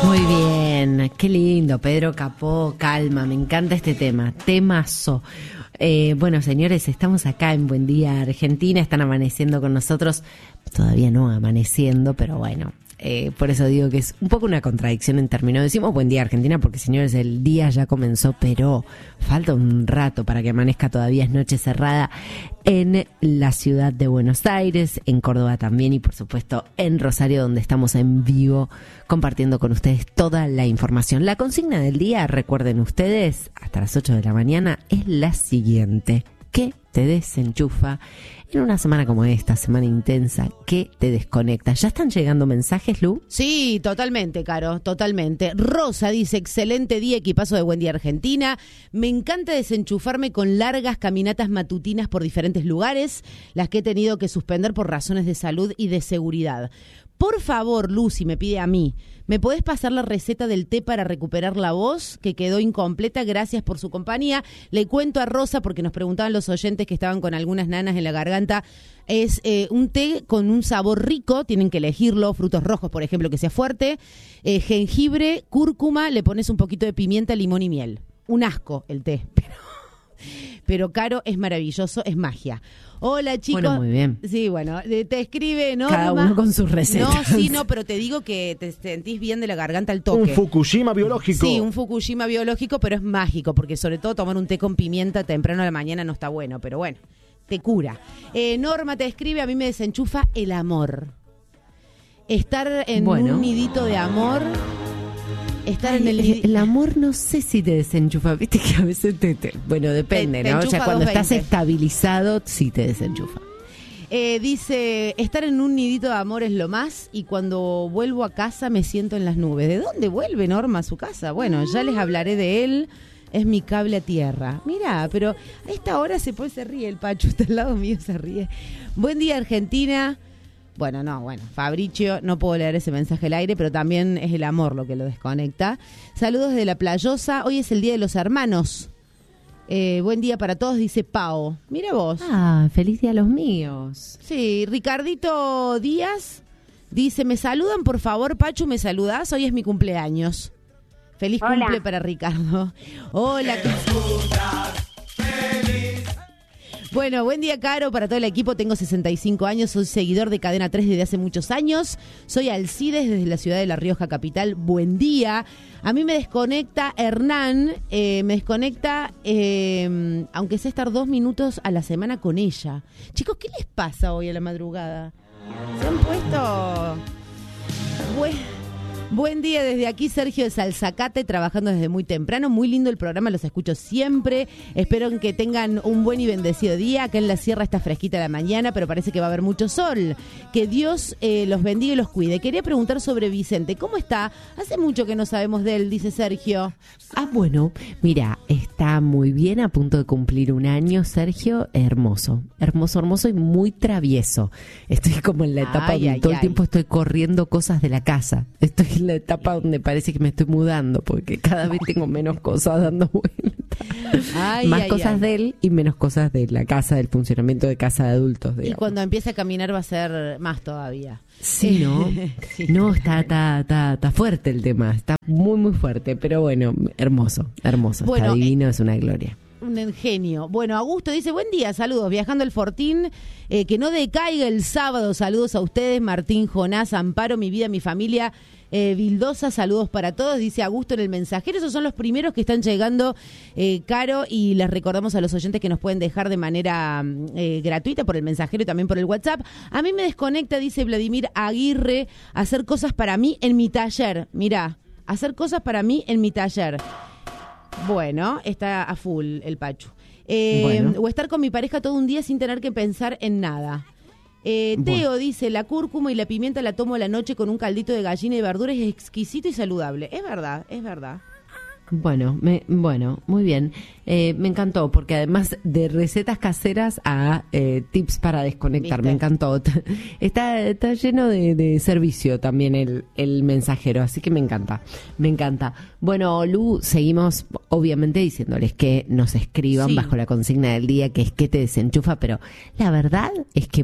Muy bien, qué lindo, Pedro Capó, calma, me encanta este tema, temazo. Bueno, señores, estamos acá en Buen Día Argentina, están amaneciendo con nosotros, todavía no amaneciendo, pero bueno, por eso digo que es un poco una contradicción en términos. Decimos Buen Día Argentina porque, señores, el día ya comenzó, pero falta un rato para que amanezca, todavía es noche cerrada en la ciudad de Buenos Aires, en Córdoba también y por supuesto en Rosario, donde estamos en vivo compartiendo con ustedes toda la información. La consigna del día, recuerden ustedes, hasta las 8 de la mañana, es la siguiente: ¿qué te desenchufa en una semana como esta, semana intensa? ¿Qué te desconecta? ¿Ya están llegando mensajes, Lu? Sí, totalmente, Caro, totalmente. Rosa dice, excelente día, equipazo de Buen Día Argentina. Me encanta desenchufarme con largas caminatas matutinas por diferentes lugares, las que he tenido que suspender por razones de salud y de seguridad. Por favor, Lucy, me pide a mí, ¿me podés pasar la receta del té para recuperar la voz que quedó incompleta? Gracias por su compañía. Le cuento a Rosa, porque nos preguntaban los oyentes que estaban con algunas nanas en la garganta. Es un té con un sabor rico, tienen que elegirlo, frutos rojos, por ejemplo, que sea fuerte, jengibre, cúrcuma, le pones un poquito de pimienta, limón y miel. Un asco el té, pero Caro, es maravilloso, es magia. Hola, chicos. Bueno, muy bien. Sí, bueno, te escribe Norma. Cada uno con sus recetas. No, sí, no, pero te digo que te sentís bien de la garganta al toque. Un Fukushima biológico. Sí, un Fukushima biológico, pero es mágico, porque sobre todo tomar un té con pimienta temprano a la mañana no está bueno, pero bueno, te cura. Norma te escribe, a mí me desenchufa el amor. Estar en un nidito de amor... Estar en el amor, no sé si te desenchufa, viste que a veces bueno, depende, te ¿no? O sea, cuando 220. estás estabilizado, sí te desenchufa. Dice, estar en un nidito de amor es lo más, y cuando vuelvo a casa me siento en las nubes. ¿De dónde vuelve Norma a su casa? Bueno, ya les hablaré de él, es mi cable a tierra. Mirá, pero a esta hora se ríe el Pachu, está al lado mío, se ríe. Buen día, Argentina. Bueno, Fabricio, no puedo leer ese mensaje al aire, pero también es el amor lo que lo desconecta. Saludos desde La Playosa, hoy es el Día de los Hermanos. Buen día para todos, dice Pao. Mira vos. Ah, feliz día a los míos. Sí, Ricardito Díaz dice, me saludan, por favor, Pachu, ¿me saludás? Hoy es mi cumpleaños. Feliz cumple para Ricardo. Hola. Bueno, buen día, Caro, para todo el equipo. Tengo 65 años, soy seguidor de Cadena 3 desde hace muchos años. Soy Alcides desde la ciudad de La Rioja, capital. Buen día. A mí me desconecta Hernán, aunque sea estar 2 minutos a la semana con ella. Chicos, ¿qué les pasa hoy a la madrugada? ¿Se han puesto...? Buen día desde aquí, Sergio de Salzacate, trabajando desde muy temprano. Muy lindo el programa, los escucho siempre. Espero que tengan un buen y bendecido día. Acá en la sierra está fresquita la mañana, pero parece que va a haber mucho sol. Que Dios los bendiga y los cuide. Quería preguntar sobre Vicente. ¿Cómo está? Hace mucho que no sabemos de él, dice Sergio. Ah, bueno, mira, está muy bien, a punto de cumplir 1 año, Sergio. Hermoso y muy travieso. Estoy como en la etapa donde todo el tiempo estoy corriendo cosas de la casa. Estoy en la etapa donde parece que me estoy mudando, porque cada vez tengo menos cosas dando vueltas. Más cosas de él y menos cosas de la casa, del funcionamiento de casa de adultos, digamos. Y cuando empiece a caminar va a ser más todavía. Sí, ¿no? Sí. No, está fuerte el tema, está muy, muy fuerte, pero bueno, hermoso, bueno, está divino, es una gloria. Un genio. Bueno, Augusto dice, buen día, saludos, viajando al Fortín, que no decaiga el sábado, saludos a ustedes, Martín, Jonás, Amparo, mi vida, mi familia, Vildosa, saludos para todos, dice Augusto en el mensajero. Esos son los primeros que están llegando, Caro, y les recordamos a los oyentes que nos pueden dejar de manera gratuita por el mensajero y también por el WhatsApp. A mí me desconecta, dice Vladimir Aguirre, hacer cosas para mí en mi taller. Mirá, hacer cosas para mí en mi taller. Bueno, está a full el Pachu. O estar con mi pareja todo un día sin tener que pensar en nada. Teo dice, la cúrcuma y la pimienta la tomo a la noche con un caldito de gallina y verduras, es exquisito y saludable. Es verdad. Bueno, muy bien. Me encantó, porque además de recetas caseras a tips para desconectar, ¿viste? Me encantó. Está lleno de servicio también el mensajero, así que me encanta. Bueno, Lu, seguimos obviamente diciéndoles que nos escriban bajo la consigna del día, que es que te desenchufa, pero la verdad es que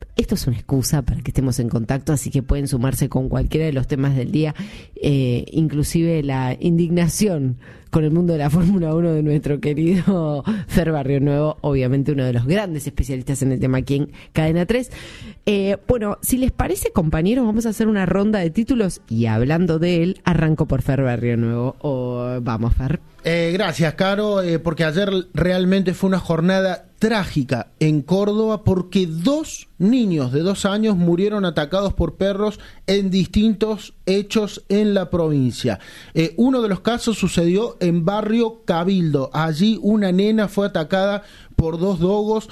Esto es una excusa para que estemos en contacto, así que pueden sumarse con cualquiera de los temas del día, inclusive la indignación con el mundo de la Fórmula 1 de nuestro querido Fer Barrionuevo, obviamente uno de los grandes especialistas en el tema aquí en Cadena 3. Bueno, si les parece, compañeros, vamos a hacer una ronda de títulos y hablando de él, arranco por Fer Barrionuevo. Vamos, Fer. Gracias, Caro, porque ayer realmente fue una jornada trágica en Córdoba porque 2 niños de 2 años murieron atacados por perros en distintos hechos en la provincia. Uno de los casos sucedió en Barrio Cabildo. Allí una nena fue atacada por 2 dogos.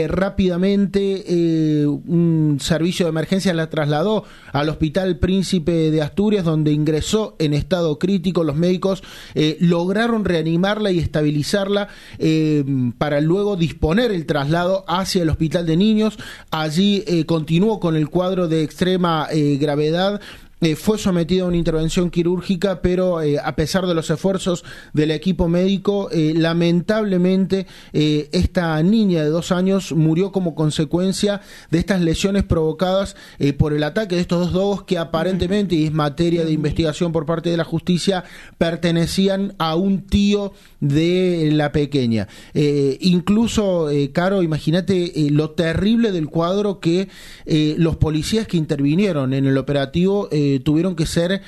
Rápidamente un servicio de emergencia la trasladó al Hospital Príncipe de Asturias, donde ingresó en estado crítico. Los médicos lograron reanimarla y estabilizarla para luego disponer el traslado hacia el Hospital de Niños. Allí continuó con el cuadro de extrema gravedad. Fue sometido a una intervención quirúrgica, pero a pesar de los esfuerzos del equipo médico, lamentablemente esta niña de 2 años murió como consecuencia de estas lesiones provocadas por el ataque de estos 2 dogos que aparentemente, y es materia de investigación por parte de la justicia, pertenecían a un tío de la pequeña. Incluso, Caro, imagínate lo terrible del cuadro que los policías que intervinieron en el operativo tuvieron que ser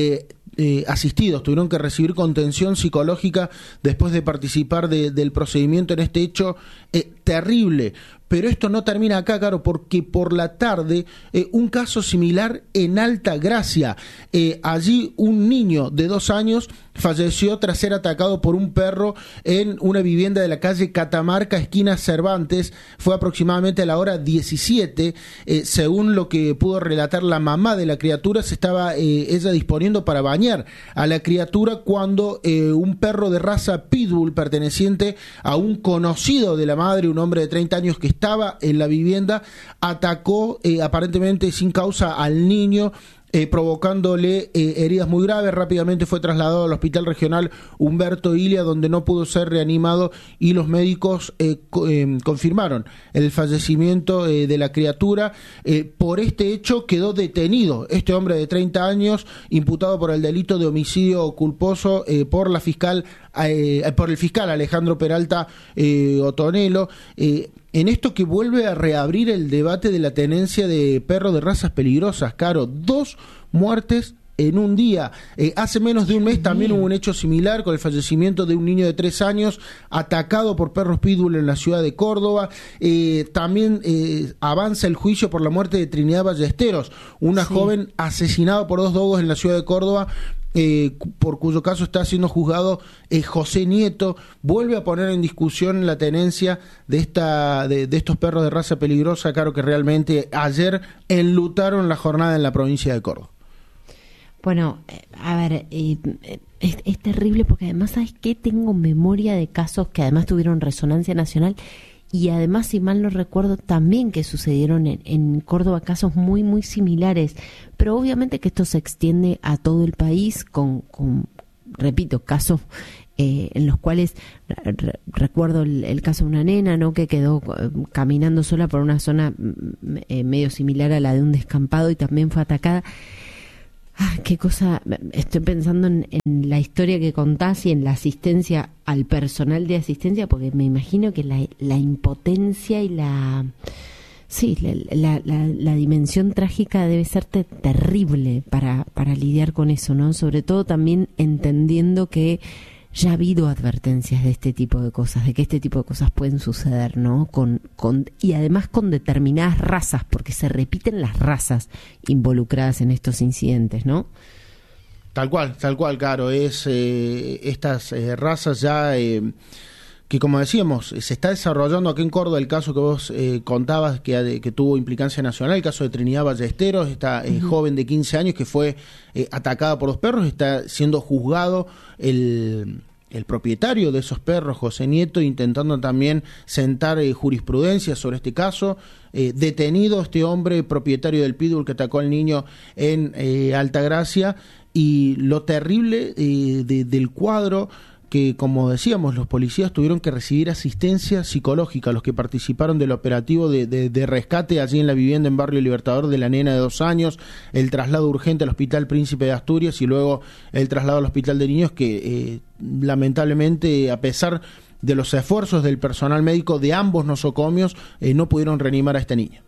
asistidos, tuvieron que recibir contención psicológica después de participar del procedimiento en este hecho terrible. Pero esto no termina acá, Caro, porque por la tarde un caso similar en Alta Gracia. Allí un niño de 2 años falleció tras ser atacado por un perro en una vivienda de la calle Catamarca, esquina Cervantes. Fue aproximadamente a la hora 17. Según lo que pudo relatar la mamá de la criatura, se estaba ella disponiendo para bañar a la criatura cuando un perro de raza Pitbull perteneciente a un conocido de la madre, un hombre de 30 años que estaba en la vivienda, atacó aparentemente sin causa al niño, provocándole heridas muy graves. Rápidamente fue trasladado al Hospital Regional Humberto Ilia, donde no pudo ser reanimado, y los médicos confirmaron el fallecimiento de la criatura. Por este hecho quedó detenido este hombre de 30 años, imputado por el delito de homicidio culposo por el fiscal Alejandro Peralta Otonelo. En esto que vuelve a reabrir el debate de la tenencia de perros de razas peligrosas, Caro. 2 muertes en un día. Hace menos de un mes también hubo un hecho similar con el fallecimiento de un niño de 3 años atacado por perros pitbull en la ciudad de Córdoba. También avanza el juicio por la muerte de Trinidad Ballesteros, una joven asesinada por 2 dogos en la ciudad de Córdoba, por cuyo caso está siendo juzgado José Nieto. Vuelve a poner en discusión la tenencia de estos perros de raza peligrosa, Claro, que realmente ayer enlutaron la jornada en la provincia de Córdoba. Bueno, a ver, es terrible porque además, ¿sabes qué? Tengo memoria de casos que además tuvieron resonancia nacional y además, si mal no recuerdo, también que sucedieron en Córdoba casos muy, muy similares. Pero obviamente que esto se extiende a todo el país con repito, casos en los cuales recuerdo el caso de una nena, ¿no?, que quedó caminando sola por una zona medio similar a la de un descampado y también fue atacada. Qué cosa, estoy pensando en la historia que contás y en la asistencia al personal de asistencia, porque me imagino que la impotencia y la dimensión trágica debe ser terrible para lidiar con eso, ¿no? Sobre todo también entendiendo que ya ha habido advertencias de este tipo de cosas, de que este tipo de cosas pueden suceder, ¿no? Y además con determinadas razas, porque se repiten las razas involucradas en estos incidentes, ¿no? Tal cual, claro. Es estas razas ya que, como decíamos, se está desarrollando aquí en Córdoba el caso que vos contabas que tuvo implicancia nacional, el caso de Trinidad Ballesteros, esta joven de 15 años que fue atacada por 2 perros. Está siendo juzgado el propietario de esos perros, José Nieto, intentando también sentar jurisprudencia sobre este caso. Detenido este hombre propietario del pitbull que atacó al niño en Altagracia. Y lo terrible del cuadro, que, como decíamos, los policías tuvieron que recibir asistencia psicológica, los que participaron del operativo de rescate allí en la vivienda en Barrio Libertador de la nena de 2 años, el traslado urgente al Hospital Príncipe de Asturias y luego el traslado al Hospital de Niños, que lamentablemente, a pesar de los esfuerzos del personal médico de ambos nosocomios, no pudieron reanimar a esta niña.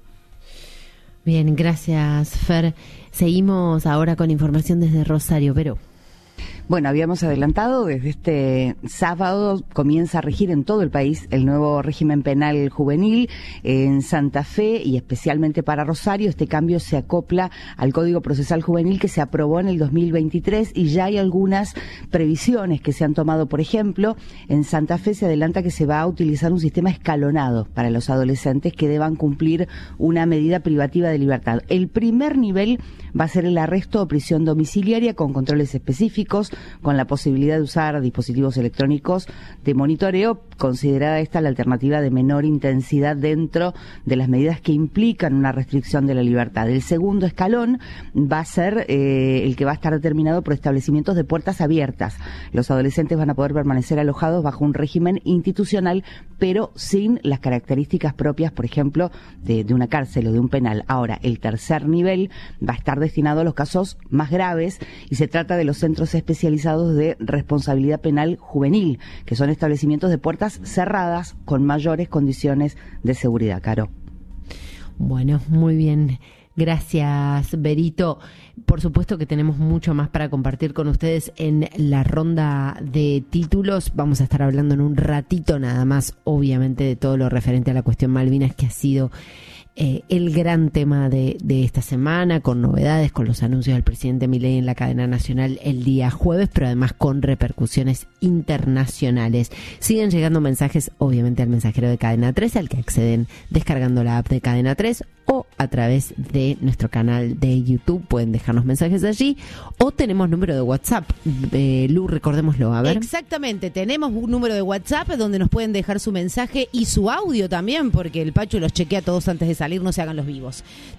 Bien, gracias, Fer. Seguimos ahora con información desde Rosario, Vero. Bueno, habíamos adelantado, desde este sábado comienza a regir en todo el país el nuevo régimen penal juvenil. En Santa Fe y especialmente para Rosario, este cambio se acopla al Código Procesal Juvenil que se aprobó en el 2023 y ya hay algunas previsiones que se han tomado. Por ejemplo, en Santa Fe se adelanta que se va a utilizar un sistema escalonado para los adolescentes que deban cumplir una medida privativa de libertad. El primer nivel va a ser el arresto o prisión domiciliaria con controles específicos, con la posibilidad de usar dispositivos electrónicos de monitoreo, considerada esta la alternativa de menor intensidad dentro de las medidas que implican una restricción de la libertad. El segundo escalón va a ser el que va a estar determinado por establecimientos de puertas abiertas. Los adolescentes van a poder permanecer alojados bajo un régimen institucional, pero sin las características propias, por ejemplo, de una cárcel o de un penal. Ahora, el tercer nivel va a estar destinado a los casos más graves y se trata de los centros especializados de responsabilidad penal juvenil, que son establecimientos de puertas cerradas con mayores condiciones de seguridad. Caro. Bueno, muy bien. Gracias, Berito. Por supuesto que tenemos mucho más para compartir con ustedes en la ronda de títulos. Vamos a estar hablando en un ratito nada más, obviamente, de todo lo referente a la cuestión Malvinas, que ha sido el gran tema de esta semana, con novedades, con los anuncios del presidente Milei en la cadena nacional el día jueves, pero además con repercusiones internacionales. Siguen llegando mensajes, obviamente, al mensajero de Cadena 3, al que acceden descargando la app de Cadena 3 o a través de nuestro canal de YouTube. Pueden dejarnos mensajes allí o tenemos número de WhatsApp. Lu, recordémoslo, a ver. Exactamente, tenemos un número de WhatsApp donde nos pueden dejar su mensaje y su audio también, porque el Pachu los chequea todos antes de salir, no se hagan los vivos.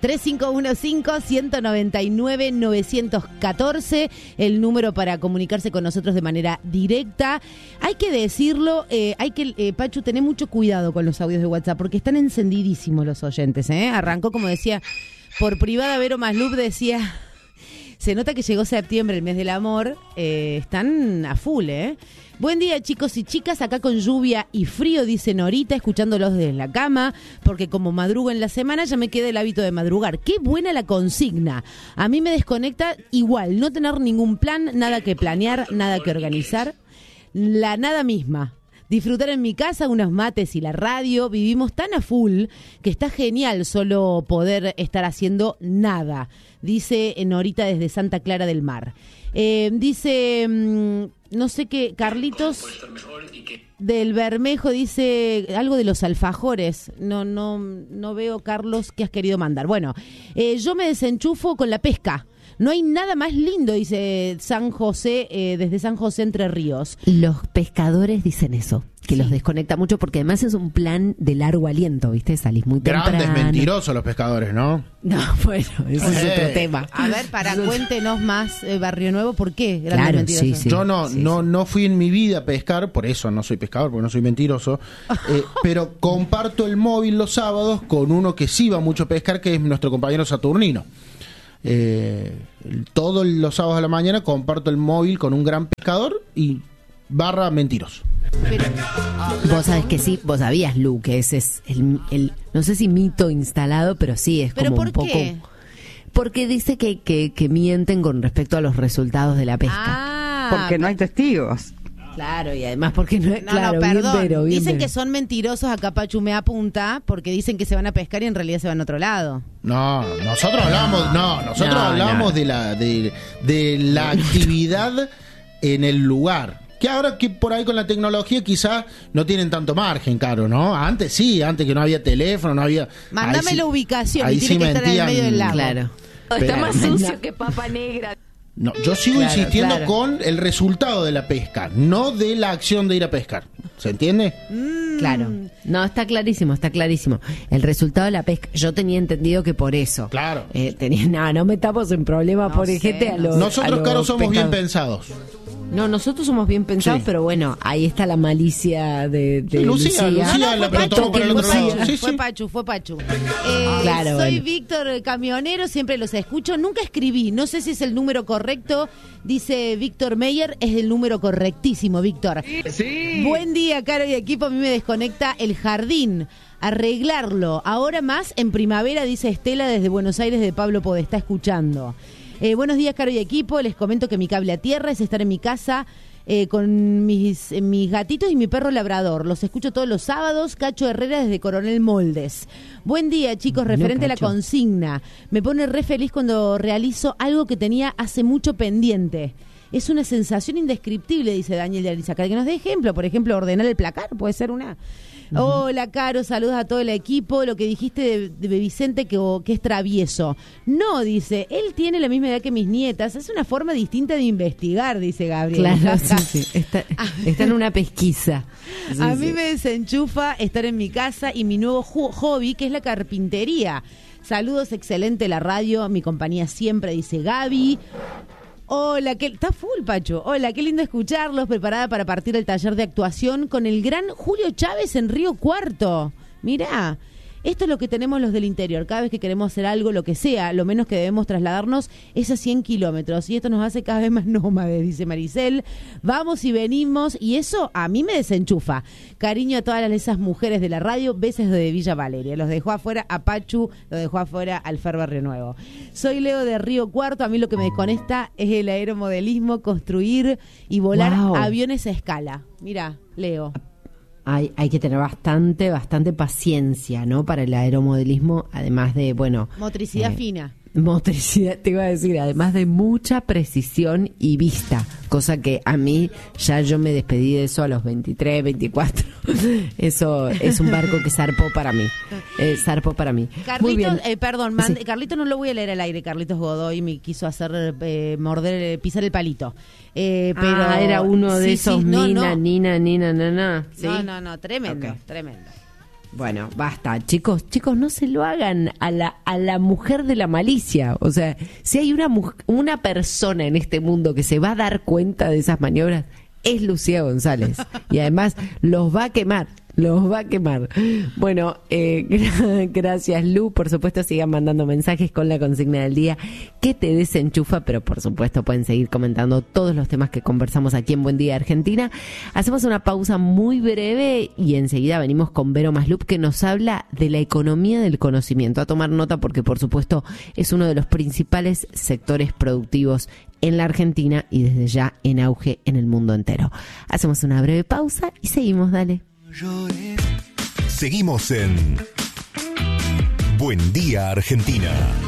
3515-199-914, el número para comunicarse con nosotros de manera directa. Hay que decirlo, Pachu, tener mucho cuidado con los audios de WhatsApp, porque están encendidísimos los oyentes, Arrancó, como decía, por privada, Vero Maslub decía, se nota que llegó septiembre, el mes del amor, están a full, Buen día, chicos y chicas, acá con lluvia y frío, dice Norita, escuchándolos desde la cama, porque como madrugo en la semana ya me queda el hábito de madrugar. Qué buena la consigna. A mí me desconecta igual, no tener ningún plan, nada que planear, nada que organizar, la nada misma. Disfrutar en mi casa unos mates y la radio, vivimos tan a full que está genial solo poder estar haciendo nada, dice Norita desde Santa Clara del Mar. Dice, no sé qué, Carlitos del Bermejo dice algo de los alfajores. No veo, Carlos, qué has querido mandar. Bueno, yo me desenchufo con la pesca. No hay nada más lindo, dice San José, desde San José, Entre Ríos. Los pescadores dicen eso, que los desconecta mucho, porque además es un plan de largo aliento, ¿viste? Salís muy temprano. Grandes mentirosos los pescadores, ¿no? No, bueno, eso es otro tema. A ver, cuéntenos más, Barrio Nuevo, ¿por qué? Claro, sí. Yo no fui en mi vida a pescar, por eso no soy pescador, porque no soy mentiroso, pero comparto el móvil los sábados con uno que sí va mucho a pescar, que es nuestro compañero Saturnino. Todos los sábados a la mañana comparto el móvil con un gran pescador y / mentiroso. Pero, vos sabés que sí, vos sabías, Lu, que ese es el no sé si mito instalado, pero sí es como un poco. ¿Por qué? Porque dice que mienten con respecto a los resultados de la pesca. Porque no hay testigos. Claro, y además porque no es perdón. Bien dicen que son mentirosos, acá Pachu me apunta, porque dicen que se van a pescar y en realidad se van a otro lado. Nosotros hablamos de la actividad en el lugar. Que ahora que por ahí con la tecnología quizás no tienen tanto margen, Caro, ¿no? Antes sí, antes que no había teléfono, no había... Mándame la ubicación, ahí y tiene que estar en el medio del lago. Claro. Está más sucio que papa negra. No, yo sigo insistiendo con el resultado de la pesca, no de la acción de ir a pescar. ¿Se entiende? Claro. No, está clarísimo. El resultado de la pesca, yo tenía entendido que por eso. Claro. No metamos en problemas, por gente a los... Nosotros, Caro, somos bien pensados. No, nosotros somos bien pensados, pero bueno, ahí está la malicia de Lucía. Lucía la tomó para el otro lado. Sí, Fue sí. Pachu. Claro, soy bueno. Víctor Camionero, siempre los escucho. Nunca escribí, no sé si es el número correcto. Dice Víctor Meyer, es el número correctísimo, Víctor. Sí. Buen día, Caro y equipo. A mí me desconecta el jardín. Arreglarlo. Ahora más en primavera, dice Estela desde Buenos Aires, de Pablo Podestá, escuchando. Buenos días, Caro y equipo. Les comento que mi cable a tierra es estar en mi casa con mis gatitos y mi perro labrador. Los escucho todos los sábados. Cacho Herrera desde Coronel Moldes. Buen día, chicos. Referente a la consigna. Me pone re feliz cuando realizo algo que tenía hace mucho pendiente. Es una sensación indescriptible, dice Daniel de Arizacal. Que nos dé ejemplo. Por ejemplo, ordenar el placar. Puede ser una... Hola, Caro, saludos a todo el equipo. Lo que dijiste de Vicente que es travieso. No, dice, él tiene la misma edad que mis nietas. Es una forma distinta de investigar, dice Gabriel. Claro, sí. Está en una pesquisa. Sí, a mí me desenchufa estar en mi casa y mi nuevo hobby, que es la carpintería. Saludos, excelente la radio, mi compañía siempre, dice Gaby. Hola, está full, Pacho. Hola, qué lindo escucharlos. Preparada para partir el taller de actuación con el gran Julio Chávez en Río Cuarto. Mirá, esto es lo que tenemos los del interior. Cada vez que queremos hacer algo, lo que sea, lo menos que debemos trasladarnos es a 100 kilómetros. Y esto nos hace cada vez más nómades, dice Maricel. Vamos y venimos. Y eso a mí me desenchufa. Cariño a todas esas mujeres de la radio. Besos de Villa Valeria. Los dejó afuera a Pachu, lo dejó afuera al Fer Barrio Nuevo. Soy Leo de Río Cuarto. A mí lo que me desconecta es el aeromodelismo, construir y volar aviones a escala. Mirá, Leo. Hay que tener bastante paciencia, ¿no? Para el aeromodelismo, además de, bueno... Motricidad fina. Motricidad, te iba a decir, además de mucha precisión y vista, cosa que a mí, ya yo me despedí de eso a los 23, 24. Eso es un barco que zarpó para mí. Carlitos, muy bien. Perdón, Sí. Carlitos no lo voy a leer al aire. Carlitos Godoy me quiso hacer pisar el palito. Pero era uno de esos sí, Nina. ¿sí? No, tremendo, Okay. tremendo. Bueno, basta, chicos, no se lo hagan a la mujer de la malicia. O sea, si hay una persona en este mundo que se va a dar cuenta de esas maniobras, es Lucía González. Y además los va a quemar. Bueno, gracias, Lu. Por supuesto, sigan mandando mensajes con la consigna del día que te desenchufa, pero por supuesto pueden seguir comentando todos los temas que conversamos aquí en Buen Día Argentina. Hacemos una pausa muy breve y enseguida venimos con Vero Maslup, que nos habla de la economía del conocimiento. A tomar nota porque, por supuesto, es uno de los principales sectores productivos en la Argentina y desde ya en auge en el mundo entero. Hacemos una breve pausa y seguimos, dale. Seguimos en Buen Día Argentina.